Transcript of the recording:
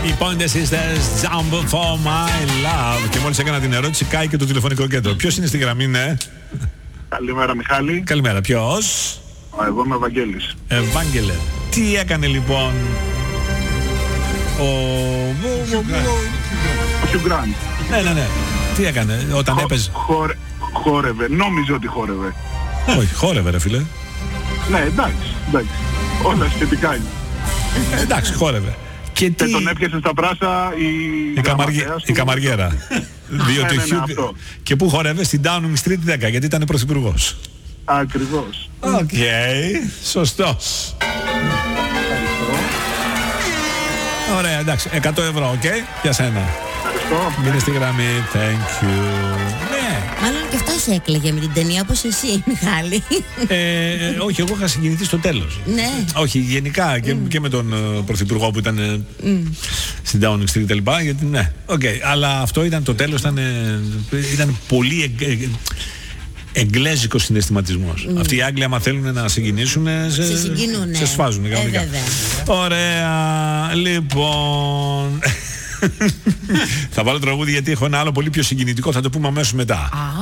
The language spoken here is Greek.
Οι Pointer Sisters, Jump for my love. Και μόλις έκανα την ερώτηση, κάει και το τηλεφωνικό κέντρο. Ποιος είναι στη γραμμή, ναι? Καλημέρα, Μιχάλη. Καλημέρα, ποιος? Εγώ είμαι ο Ευαγγέλης. Ευάγγελε, τι έκανε λοιπόν ο Hugh Grant. Ναι. Τι έκανε όταν έπαιζε? Χόρευε. Νόμιζε ότι χόρευε. Όχι, χόρευε ρε φίλε. Ναι, εντάξει. Όλα σχετικά είναι. Εντάξει, χόρευε. Και τον έπιασε στα πράσα η καμαριέρα. Διότι και πού χόρευε? Στην Downing Street 10, γιατί ήταν πρωθυπουργός. Ακριβώς. Οκ, σωστός. Ωραία, εντάξει, 100 ευρώ, οκ, για σένα. Ευχαριστώ. Μείνε στη γραμμή, thank you. Ναι. Μάλλον και αυτός έκλαιγε με την ταινία όπως εσύ, Μιχάλη. Όχι, εγώ είχα συγκινηθεί στο τέλος. Ναι. Όχι, γενικά και με τον πρωθυπουργό που ήταν στην Downing Street κτλ. Γιατί ναι, αλλά αυτό ήταν το τέλος, ήταν πολύ εγγλέζικο συναισθηματισμός. Αυτοί οι Άγγλοι, άμα θέλουν να συγκινήσουν, σε σφάζουν κανονικά. Ωραία, λοιπόν. Θα βάλω τραγούδι γιατί έχω ένα άλλο πολύ πιο συγκινητικό, θα το πούμε αμέσως μετά.